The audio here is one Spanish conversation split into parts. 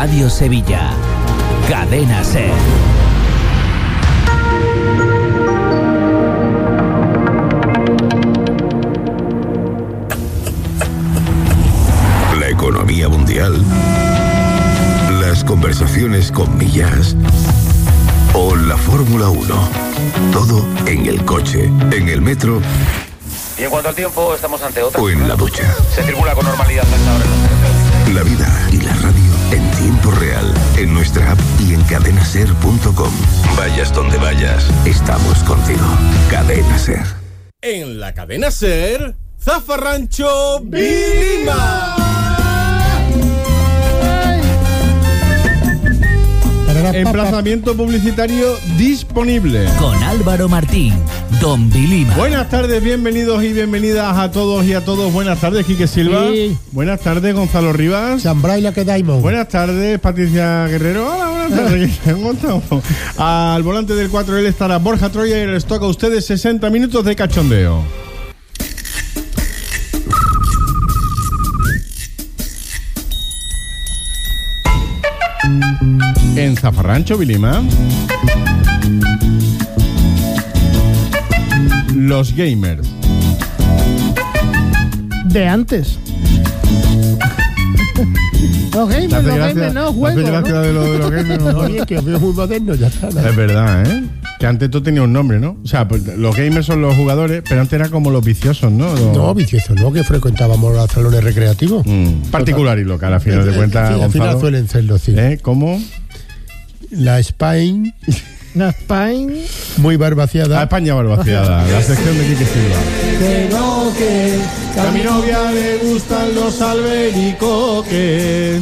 Radio Sevilla. Cadena SER. La economía mundial, las conversaciones con Millás o la Fórmula 1. Todo en el coche, en el metro. Y en cuanto al tiempo, estamos ante otra. O en la ducha. Se circula con normalidad hasta ahora en los territorios. La vida y la radio en tiempo real, en nuestra app y en cadenaser.com. Vayas donde vayas, estamos contigo. Cadena Ser. En la Cadena Ser, Zafarrancho Vilima. Emplazamiento publicitario disponible. Con Álvaro Martín, Don Vilima. Buenas tardes, bienvenidos y bienvenidas a todos y a todos. Buenas tardes, Quique Silva. Sí. Buenas tardes, Gonzalo Rivas. Zambraila que Daimon. Buenas tardes, Patricia Guerrero. Hola, buenas tardes. ¿Cómo estamos? Al volante del 4L estará Borja Troya y les toca a ustedes 60 minutos de cachondeo. En Zafarrancho Vilima, los gamers De antes. Los gamers no juego. Hace gracia de los gamers. No, es que os veo muy moderno, ya está. Es verdad, ¿eh? Que antes todo tenía un nombre, ¿no? O sea, pues, los gamers son los jugadores, pero antes eran como los viciosos, ¿no? No, viciosos, no, que frecuentábamos los salones recreativos. Particular y local, a final de cuentas. Sí, al final suelen serlo, sí. ¿Cómo? La Spain. La Spain. Muy barbaciada. La España barbaciada. La sección de Quique Silva. Que a mi novia le gustan los albericoques.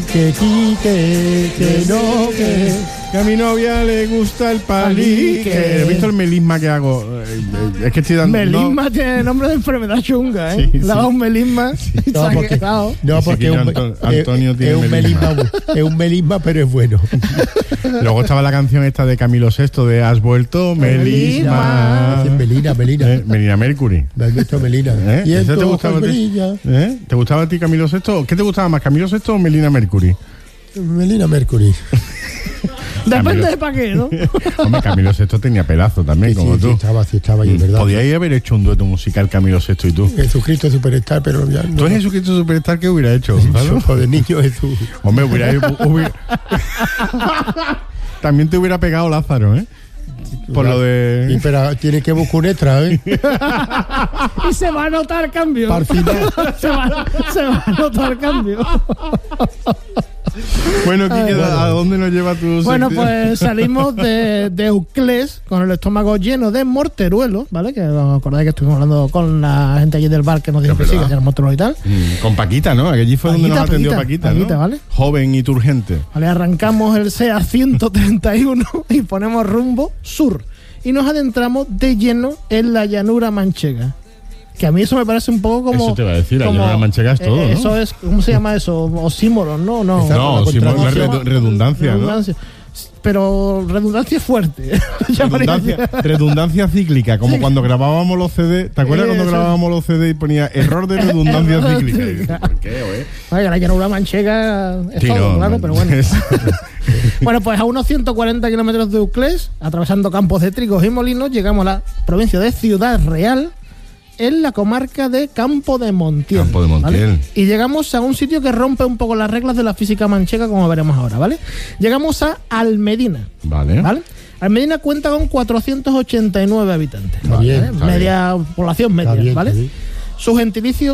Que a mi novia le gusta el palique. ¿Has visto el melisma que hago? Es que estoy dando... Melisma tiene nombre de enfermedad chunga, ¿eh? Sí, Le ha dado un melisma. Sí. No, porque Antonio tiene un melisma. Es un melisma, pero es bueno. Luego estaba la canción esta de Camilo VI de Has vuelto Melisma. Melina. Melina Mercury. ¿Me has visto Melina? ¿Y eso te gustaba a ti? ¿Te gustaba a ti Camilo VI? ¿Qué te gustaba más, Camilo VI o Melina Mercury? Melina Mercury. Depende de para qué, ¿no? Hombre, Camilo VI tenía pelazo también, como tú. Sí, estaba ahí, ¿verdad? Podíais haber hecho un dueto musical Camilo VI y tú. Jesucristo Superstar, pero ya no. ¿Tú en Jesucristo Superstar qué hubiera hecho? Hijo de niño Jesús. Hombre, hubiera... También te hubiera pegado Lázaro, ¿eh? Por lo de... Sí, pero tiene que buscar un extra, ¿eh? Y se va a notar cambio. Para el final. se va a notar cambio. Bueno, Quique, ¿a dónde nos lleva tu Bueno, sección? pues salimos de Euclés con el estómago lleno de morteruelos, ¿vale? Que os acordáis que estuvimos hablando con la gente allí del bar que nos dijo que sí, que eran morteruelos y tal. Con Paquita, ¿no? Allí fue donde nos atendió Paquita, ¿no? ¿vale? Joven y turgente. Vale, arrancamos el SEA 131 y ponemos rumbo sur. Y nos adentramos de lleno en la llanura manchega. Que a mí eso me parece un poco como... Eso te iba a decir, la llanura manchega es todo, ¿no? Eso es, ¿cómo se llama eso? Oxímoron, ¿no? No, redundancia, ¿no? Pero redundancia fuerte. Redundancia cíclica, como cuando grabábamos los CD. ¿Te acuerdas cuando grabábamos los CD y ponía error de redundancia cíclica? ¿Por qué, güey? Oye, la llanura manchega es todo, claro, pero bueno. Bueno, pues a unos 140 kilómetros de Euclés, atravesando campos de trigos y molinos, llegamos a la provincia de Ciudad Real, en la comarca de Campo de Montiel. ¿Vale? Y llegamos a un sitio que rompe un poco las reglas de la física manchega, como veremos ahora, ¿vale? Llegamos a Almedina. Vale. Almedina cuenta con 489 habitantes. Bien, media población media, bien, ¿vale? Su gentilicio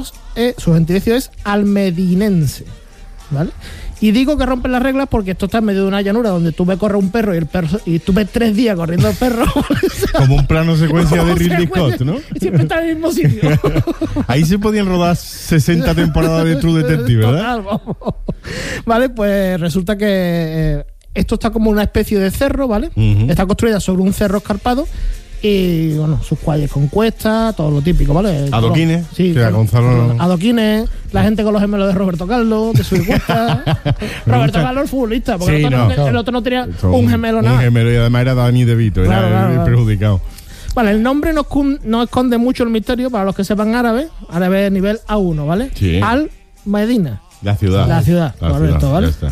es almedinense, ¿vale? Y digo que rompen las reglas porque esto está en medio de una llanura donde tú ves correr un perro y tú ves 3 días corriendo el perro. Como un plano secuencia de Ridley Scott, ¿no? Y siempre está en el mismo sitio. Ahí se podían rodar 60 temporadas de True Detective, ¿verdad? Total, vamos. Vale, pues resulta que esto está como una especie de cerro, ¿vale? Está construida sobre un cerro escarpado. Y bueno, sus calles con cuestas, todo lo típico, ¿vale? Adoquines, sí, adoquines, la gente con los gemelos de Roberto Carlos, de subir cuestas. Roberto Carlos, el futbolista, porque el otro no tenía un gemelo nada. Un gemelo, y además era Dani De Vito, era perjudicado. Vale, el nombre no esconde mucho el misterio para los que sepan árabe nivel A1, ¿vale? Sí. Al-Medina. La ciudad, correcto, ¿vale?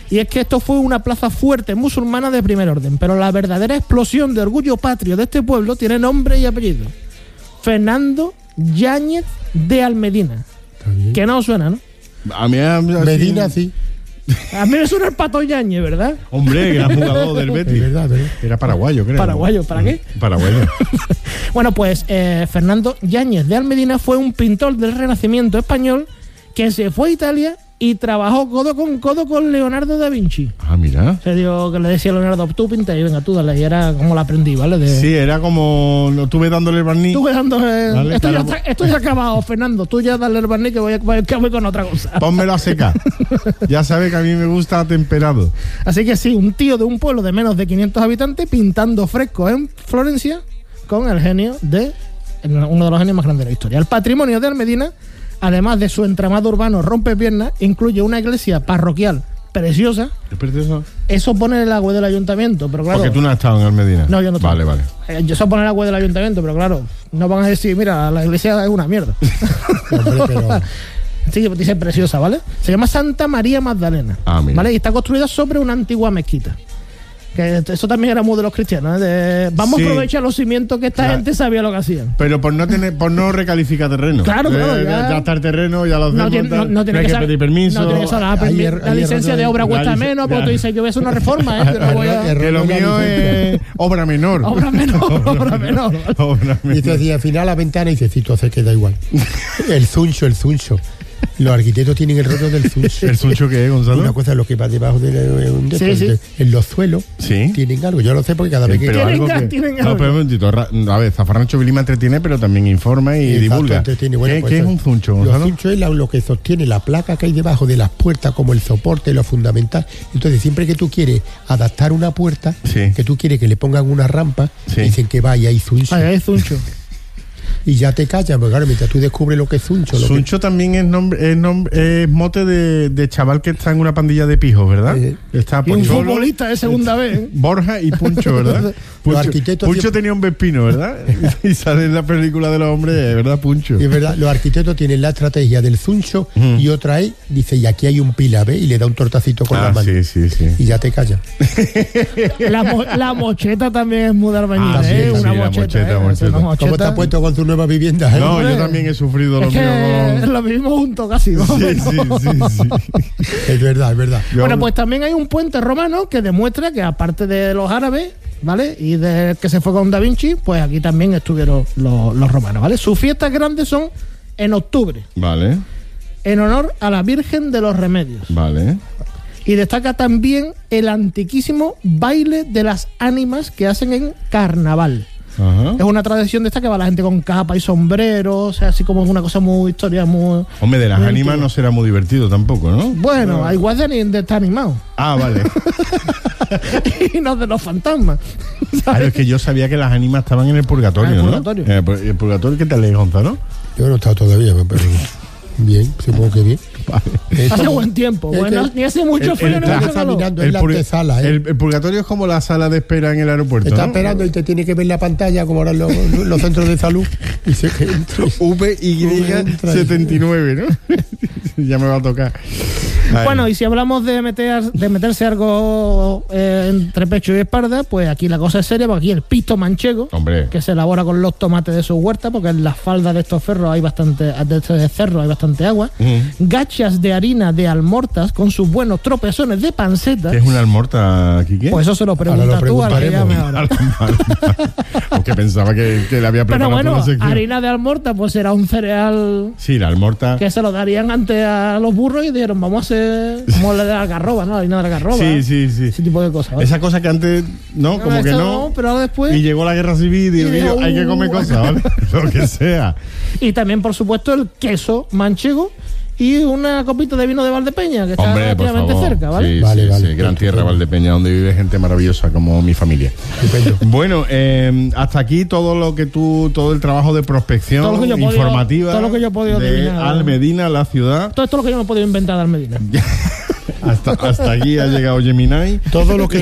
Y es que esto fue una plaza fuerte musulmana de primer orden, pero la verdadera explosión de orgullo patrio de este pueblo tiene nombre y apellido. Fernando Yáñez de Almedina. Que no suena, ¿no? A mí Medina, sí. A mí me suena el Pato Yáñez, ¿verdad? Hombre, gran jugador del Betis. Verdad. Era paraguayo, creo. Paraguayo, ¿para qué? Paraguayo. Bueno, pues Fernando Yáñez de Almedina fue un pintor del Renacimiento español que se fue a Italia y trabajó codo con codo con Leonardo da Vinci. Ah, mira. Se dio que le decía a Leonardo, tú pinta y venga, tú dale. Y era como la aprendí, ¿vale? Sí, era como... Estuve dándole el barniz. Estuve dándole... Vale, esto ya ha acabado, Fernando. Tú ya dale el barniz que voy con otra cosa. Pónmelo a secar. Ya sabes que a mí me gusta temperado. Así que sí, un tío de un pueblo de menos de 500 habitantes pintando frescos en Florencia con el genio de... uno de los genios más grandes de la historia. El patrimonio de Almedina, además de su entramado urbano rompepiernas, incluye una iglesia parroquial preciosa. ¿Es precioso? Eso pone el agua del ayuntamiento, pero claro... Porque tú no has estado en Almedina. No, yo no. Vale. Eso pone el agua del ayuntamiento, pero claro, no van a decir, mira, la iglesia es una mierda. Hombre, pero... Sí, dice preciosa, ¿vale? Se llama Santa María Magdalena. Ah, mira. ¿Vale? Y está construida sobre una antigua mezquita. Que eso también era muy de los cristianos, ¿eh? Vamos a aprovechar los cimientos que esta gente sabía lo que hacían. Pero por no recalificar terreno. Claro, ya está el terreno, ya lo hacemos. No tiene que pedir permiso. No tiene que saber. La licencia de obra cuesta menos, porque tú dices, yo voy a hacer una reforma, ¿eh? Yo no voy a... Que lo mío es obra menor. Obra menor. Y te decía, al final la ventana y dices, sí, todo se queda igual. El zuncho. Los arquitectos tienen el rollo del zuncho. ¿El zuncho qué es, Gonzalo? Una cosa, lo que va debajo en los suelos tienen algo. Yo lo sé porque cada vez que... Tienen algo. No, pero un momentito. A ver, Zafarrancho Vilima entretiene, pero también informa y divulga. Bueno, ¿Qué es un zuncho, Gonzalo? Los zunchos es lo que sostiene la placa que hay debajo de las puertas como el soporte, lo fundamental. Entonces, siempre que tú quieres adaptar una puerta, que tú quieres que le pongan una rampa, dicen que vaya, hay zuncho. Hay zuncho. Y ya te callas, porque claro, mientras tú descubres lo que es zuncho. Zuncho también es mote de chaval que está en una pandilla de pijos, ¿verdad? Está y un futbolista de segunda vez. Borja y Puncho, ¿verdad? Puncho tenía un vespino, ¿verdad? Y sale en la película de los hombres, ¿verdad, Puncho? Y es verdad, los arquitectos tienen la estrategia del zuncho y otra es, dice, y aquí hay un pila, ¿ves? Y le da un tortacito con la mano. Sí. Y ya te callas. La mocheta también es muy de Albañil, una mocheta. ¿Cómo te has puesto con tu nueva vivienda? No, yo también he sufrido lo mío. Lo mismo junto casi. Sí. Es verdad. Bueno, pues también hay un puente romano que demuestra que aparte de los árabes, ¿vale? Y de que se fue con Da Vinci, pues aquí también estuvieron los romanos, ¿vale? Sus fiestas grandes son en octubre. Vale. En honor a la Virgen de los Remedios. Vale. Y destaca también el antiquísimo baile de las ánimas que hacen en carnaval. Ajá. Es una tradición de esta que va la gente con capa y sombrero, o sea, así como una cosa muy historia, muy... Hombre, de las ánimas no será muy divertido tampoco, ¿no? Bueno, hay igual de estar animado. Ah, vale. Y no de los fantasmas. Claro, es que yo sabía que las ánimas estaban en el purgatorio, ¿no? ¿El purgatorio qué tal es, Gonzalo? Yo no he estado todavía, pero... Bien, supongo que bien. Vale. Hace buen tiempo, ni hace mucho frío ni mucho calor. En la antesala, el purgatorio es como la sala de espera en el aeropuerto. Está ¿no? esperando y te tiene que ver la pantalla como ahora en los centros de salud. Y se VY79, ¿no? Ya me va a tocar. Ay. Bueno, y si hablamos de meterse algo entre pecho y espalda, pues aquí la cosa es seria, porque aquí el pisto manchego, hombre, que se elabora con los tomates de su huerta, porque en las faldas de estos cerros hay bastante agua. Gachas de harina de almortas con sus buenos tropezones de panceta. ¿Qué es una almorta, Quique? Pues eso se lo preguntas tú al que llame ahora. Porque pensaba que le había preparado. Pero bueno, toda la sección. harina de almorta pues era un cereal. Sí, la almorta. Que se lo darían antes a los burros y dijeron, vamos a hacer como la de la algarroba, ¿no? La harina de la algarroba. Sí. Ese tipo de cosas. ¿vale? Esa cosa que antes, ¿no? Como que no. Pero ahora después. Y llegó la guerra civil y digo, hay que comer cosas, ¿vale? Lo que sea. Y también, por supuesto, el queso manchego y una copita de vino de Valdepeña, que está relativamente cerca, ¿vale? Sí, vale. Gran tierra, Valdepeña, donde vive gente maravillosa como mi familia. Bueno, hasta aquí todo el trabajo de prospección informativa todo lo que yo he podido de adivinar, Almedina, la ciudad. Todo esto es lo que yo me he podido inventar de Almedina. Hasta aquí ha llegado Gemini. Todo lo que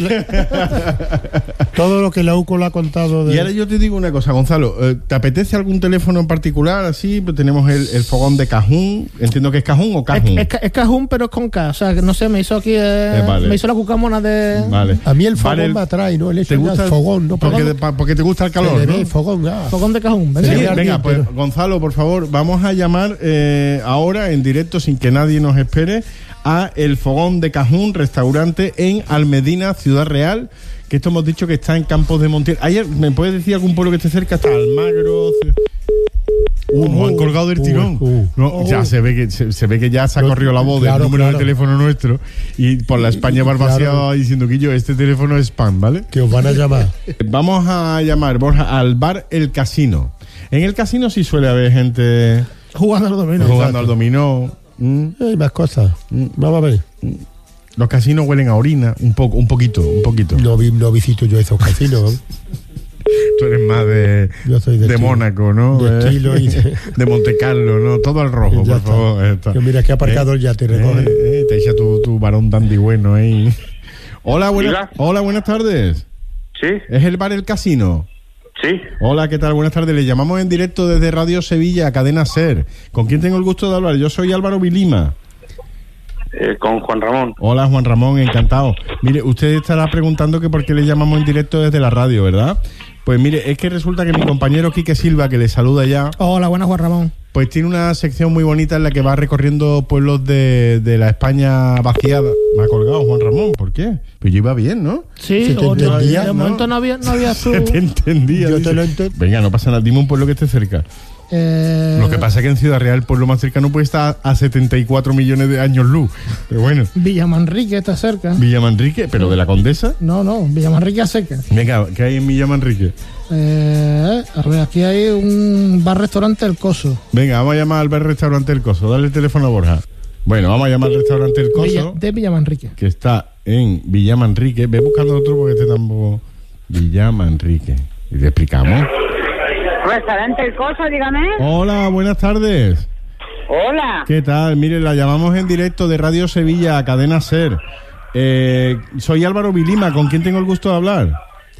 la UCO le ha contado de... Y ahora yo te digo una cosa, Gonzalo, ¿te apetece algún teléfono en particular? Así, pues tenemos el fogón de Cajún. Entiendo que es Cajún o Cajún. Es Cajún, pero es con K. O sea, que no sé, me hizo aquí... vale. Me hizo la cucamona de... Vale. A mí el fogón me atrae, ¿no? El hecho del fogón, ¿no? Porque te gusta el calor, ¿no? Fogón, fogón de Cajún. Venga, pues Gonzalo, por favor, vamos a llamar ahora en directo, sin que nadie nos espere, a el fogón de Cajún, restaurante en Almedina, Ciudad Real, que esto hemos dicho que está en Campos de Montiel. Ayer, ¿me puedes decir algún pueblo que esté cerca? Está Almagro... nos han colgado del tirón. Ya se ve que ya se ha corrido la voz del número de teléfono nuestro, y por la España barbaseada diciendo que este teléfono es spam, ¿vale? Que os van a llamar. Vamos a llamar, Borja, al bar El Casino. En el casino sí suele haber gente jugando al dominó. Hay más cosas. Vamos a ver. Los casinos huelen a orina, un poquito. No visito yo esos casinos. Tú eres más de Mónaco, ¿no? De estilo y de Monte Carlo, ¿no? Todo al rojo, por favor. Yo mira que aparcado ya te recoge. Te echa tu varón dandy bueno ahí. Hola, buenas tardes. Sí. ¿Es el bar El Casino? Sí. Hola, ¿qué tal? Buenas tardes. Le llamamos en directo desde Radio Sevilla, Cadena SER. ¿Con quién tengo el gusto de hablar? Yo soy Álvaro Vilima. Con Juan Ramón. Hola, Juan Ramón, encantado. Mire, usted estará preguntando que por qué le llamamos en directo desde la radio, ¿verdad? Pues mire, es que resulta que mi compañero Quique Silva, que le saluda ya... Hola, buenas, Juan Ramón. Pues tiene una sección muy bonita en la que va recorriendo pueblos de la España vaciada. Me ha colgado Juan Ramón, ¿por qué? Pues yo iba bien, ¿no? Sí, ¿Se te entendía? De momento no había su... Se te entendía. Yo te lo entendí. Venga, no pasa nada, dime un pueblo que esté cerca. Lo que pasa es que en Ciudad Real el pueblo más cercano puede estar a 74 millones de años luz. Pero bueno. Villamanrique está cerca. ¿Villamanrique? ¿Pero de la Condesa? No, Villamanrique a seca. Venga, ¿qué hay en Villamanrique? A ver, aquí hay un bar-restaurante El Coso. Venga, vamos a llamar al bar-restaurante El Coso. Dale el teléfono a Borja. Bueno, vamos a llamar al restaurante El Coso. De Villamanrique. Que está en Villamanrique. Ve buscando otro porque este tampoco... Villamanrique. ¿Y le explicamos? Restaurante El Coso, dígame. Hola, buenas tardes. Hola. ¿Qué tal? Mire, la llamamos en directo de Radio Sevilla, Cadena SER. Soy Álvaro Vilima, ¿con quién tengo el gusto de hablar?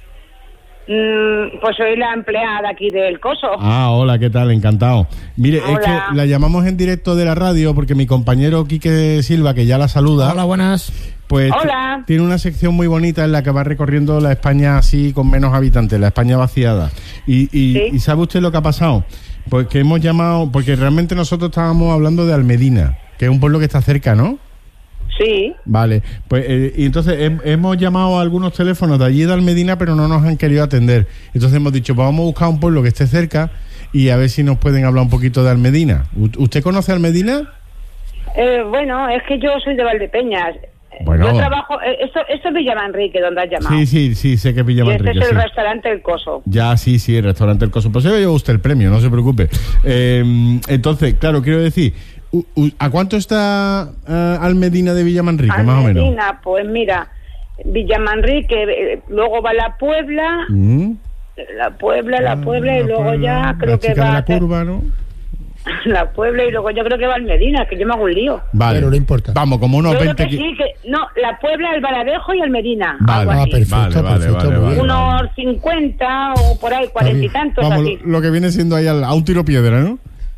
Pues soy la empleada aquí del Coso. Hola, ¿qué tal? Encantado. Mire, hola. Es que la llamamos en directo de la radio porque mi compañero Quique Silva, que ya la saluda. Hola, buenas. Pues hola. Tiene una sección muy bonita en la que va recorriendo la España así con menos habitantes, la España vaciada. ¿Sí? ¿Sabe usted lo que ha pasado? Pues que hemos llamado, porque realmente nosotros estábamos hablando de Almedina, que es un pueblo que está cerca, ¿no? Sí. Vale, pues y entonces hemos llamado a algunos teléfonos de allí de Almedina, pero no nos han querido atender. Entonces hemos dicho, pues vamos a buscar un pueblo que esté cerca y a ver si nos pueden hablar un poquito de Almedina. ¿Usted conoce Almedina? Bueno, es que yo soy de Valdepeñas. Bueno. Yo trabajo... Esto es Villamanrique, donde has llamado. Sí, sé que es Villamanrique. Y este es el restaurante El Coso. Ya, sí, el restaurante El Coso. Pues se lleva usted el premio, no se preocupe. Entonces, claro, quiero decir... ¿A cuánto está Almedina de Villamanrique, Almedina, más o menos? Almedina, pues mira, Villamanrique, luego va La Puebla, La Puebla, y luego ya creo que va... La curva, ¿no? La Puebla, y luego yo creo que va Almedina, que yo me hago un lío. Vale, pero no importa. Vamos, como unos 20... No, La Puebla, El Baradejo y Almedina. Vale, perfecto. Vale. Unos 50 o por ahí, 40 y tantos. Vamos, así. lo que viene siendo ahí a un tiro piedra, ¿no?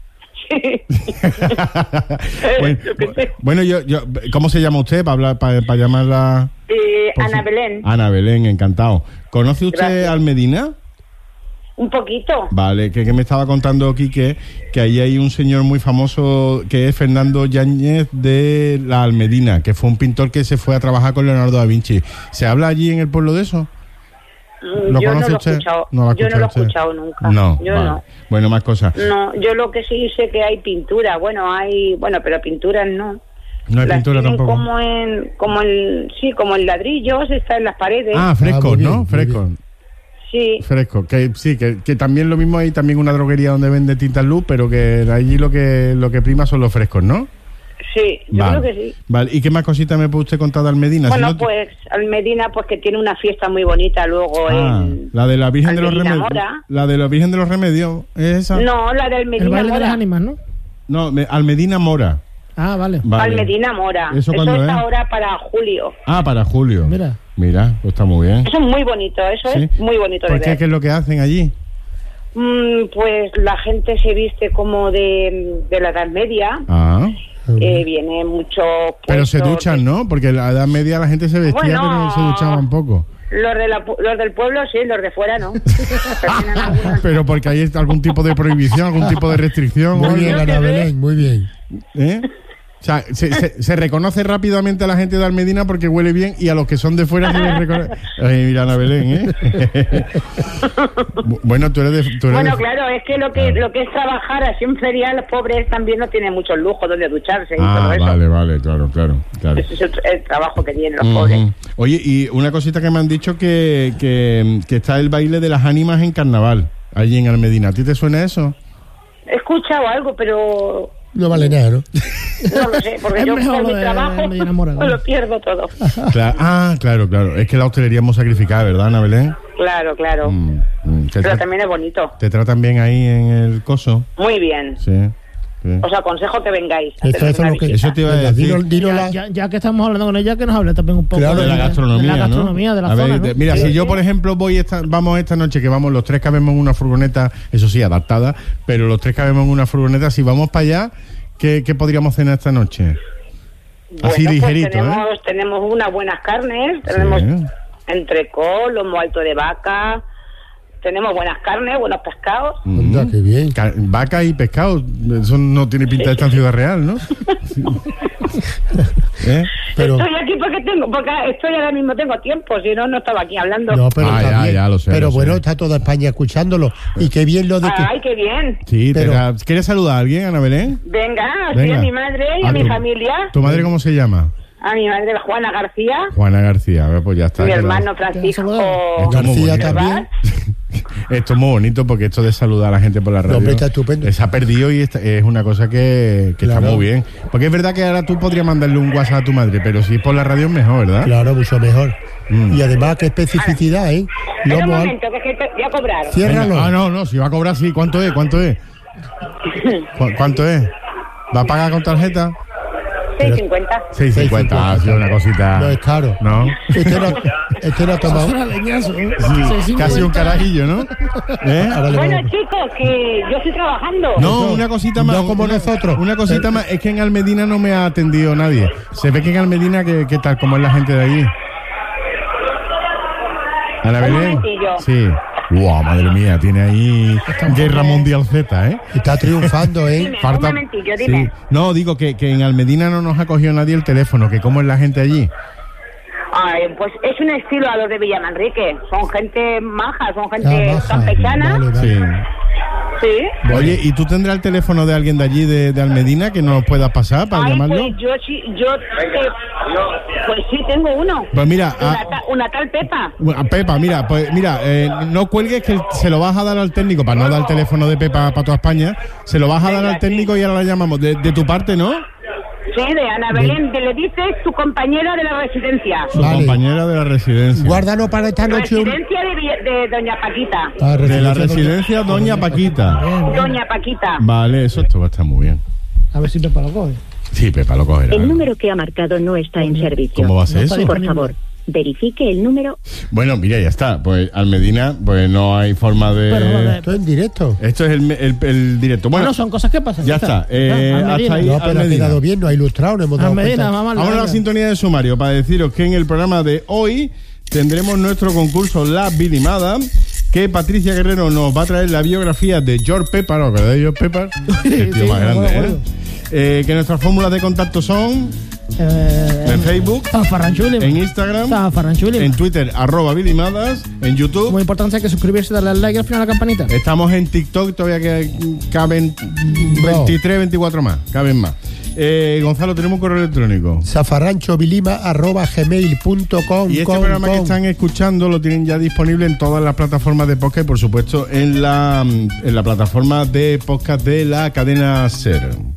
Bueno, yo, ¿cómo se llama usted para llamarla? Ana Belén. Ana Belén, encantado. ¿Conoce usted Almedina? Un poquito. Vale, que me estaba contando Quique que ahí hay un señor muy famoso que es Fernando Yáñez de la Almedina, que fue un pintor que se fue a trabajar con Leonardo da Vinci. ¿Se habla allí en el pueblo de eso? Yo no lo he escuchado. Yo no lo he escuchado nunca. No, yo vale. no. Bueno, más cosas. No, yo lo que sí sé que hay pintura. Bueno, pero pinturas no. No hay pintura tampoco. Como en ladrillos, está en las paredes. Frescos, ¿no? Frescos. Sí. Fresco, que también lo mismo hay también una droguería donde vende tintas luz, pero que allí lo que prima son los frescos, ¿no? Sí, yo creo que sí. Vale, ¿y qué más cositas me puede usted contar de Almedina? Bueno, pues Almedina, pues que tiene una fiesta muy bonita luego la de la Virgen Almedina de los Remedios. Mora. La de la Virgen de los Remedios, ¿es esa? No, la de Almedina El baile Mora. de las ánimas, ¿no? No, Almedina Mora. Ah, vale. Almedina Mora. Eso está ahora para julio. Ah, para julio. Mira, pues está muy bien. Eso es muy bonito, es muy bonito de ver. ¿Qué es lo que hacen allí? Pues la gente se viste como de la Edad Media. Viene mucho. Pero se duchan, ¿no? Porque en la Edad Media la gente se vestía, pero se duchaba un poco. Los del pueblo sí, los de fuera no. Pero porque hay algún tipo de prohibición, algún tipo de restricción. Muy bien, Ana Belén, muy bien. O sea, se reconoce rápidamente a la gente de Almedina porque huele bien, y a los que son de fuera se les reconoce. Ay, mira, Ana Belén, Bueno, tú eres Bueno, claro, es que lo que es trabajar así en feria, los pobres también no tienen muchos lujos donde ducharse y todo eso. Vale, claro. Ese es el trabajo que tienen los pobres. Oye, y una cosita que me han dicho que está el baile de las ánimas en carnaval, allí en Almedina. ¿A ti te suena eso? He escuchado algo, pero... No vale nada, ¿no? No lo sé, porque yo por mi trabajo lo pierdo todo. Claro. Es que la hostelería es muy sacrificada, ¿verdad, Ana Belén? Claro. Pero también es bonito. ¿Te tratan bien ahí en el coso? Muy bien. Sí. Os aconsejo que vengáis. Eso te iba a decir. Ya que estamos hablando con ella, que nos hable también un poco de la gastronomía, de la zona, ¿no? Mira, si yo, por ejemplo, vamos esta noche, que vamos los tres, cabemos en una furgoneta, eso sí, adaptada, pero los tres cabemos en una furgoneta, si vamos para allá, ¿qué podríamos cenar esta noche? Así ligerito, pues tenemos unas buenas carnes, tenemos entrecot, lomo alto de vaca... Tenemos buenas carnes, buenos pescados. Anda, qué bien. Vaca y pescado, eso no tiene pinta de esta Ciudad Real, ¿no? Pero... Estoy aquí porque ahora mismo tengo tiempo, si no estaba aquí hablando. No, pero ya lo sé. Pero bueno, está toda España escuchándolo. Y qué bien lo de que... ¡Ay, qué bien! Sí, ¿quieres saludar a alguien, Ana Belén? Venga, sí, a mi madre y a mi familia. ¿Tu madre cómo se llama? A mi madre, Juana García. Juana García, a ver, pues ya está. Mi hermano Francisco García también. Esto es muy bonito porque esto de saludar a la gente por la radio está estupendo. Se ha perdido y es una cosa que está muy bien. Porque es verdad que ahora tú podrías mandarle un WhatsApp a tu madre, pero si es por la radio es mejor, ¿verdad? Claro, mucho mejor. Y además, qué especificidad, ¿eh? Un momento, que voy a cobrar. Ciérralo. No, si va a cobrar, sí. ¿Cuánto es? ¿Cuánto es? ¿Va a pagar con tarjeta? 6.50. 6.50, ha sido una cosita. No es caro. ¿No? Este no ha tomado. Casi un carajillo, ¿no? Bueno, chicos, que yo estoy trabajando. No, una cosita más. No como nosotros. Una cosita más, es que en Almedina no me ha atendido nadie. Se ve que en Almedina, ¿qué tal? ¿Cómo es la gente de allí? ¿Ana Belén? Sí. ¡Wow, madre mía! Tiene ahí Guerra Mundial Z, ¿eh? Está triunfando, ¿eh? Dime, un momentillo, dime. Sí. No, digo que en Almedina no nos ha cogido nadie el teléfono, que cómo es la gente allí. Pues es un estilo a los de Villamanrique. Son gente maja, son gente campechana. Vale. Sí. Oye, ¿y tú tendrás el teléfono de alguien de allí, de Almedina, que nos puedas pasar para llamarlo? Pues pues sí, tengo uno. Pues mira... Una tal Pepa. Pepa, no cuelgues, que se lo vas a dar al técnico, para no dar el teléfono de Pepa para toda España, se lo vas a dar al técnico y ahora la llamamos. De tu parte, ¿no? Sí, de Ana Belén, le dices tu compañera de la residencia. Su compañera de la residencia. Guárdanos para esta noche. Residencia de Doña Paquita. De la residencia Doña Paquita. Doña Paquita. Vale, esto va a estar muy bien. A ver si Pepa lo coge. Sí, Pepa lo cogerá. El número que ha marcado no está en servicio. ¿Cómo va a ser eso? Por favor, verifique el número. Bueno, mira, ya está. Pues Almedina, pues no hay forma de... Esto es en directo. Esto es el directo. Bueno, son cosas que pasan. Ya está. Hasta ahí, no, pero ha quedado bien, no ha ilustrado, no hemos dado cuenta. Vamos a la sintonía de sumario para deciros que en el programa de hoy tendremos nuestro concurso La Bilimada, que Patricia Guerrero nos va a traer la biografía de George Pepper. ¿Os acordáis de George Pepper? El tío más grande, bueno. Que nuestras fórmulas de contacto son en Facebook, en Instagram, en Twitter, @Bilimadas, en YouTube. Muy importante que suscribirse, darle al like y al final a la campanita. Estamos en TikTok, todavía que caben 23, 24 más, caben más. Gonzalo, tenemos un correo electrónico: zafarranchovilima@gmail.com. Y este programa que están escuchando lo tienen ya disponible en todas las plataformas de podcast y por supuesto en la plataforma de podcast de la cadena SER.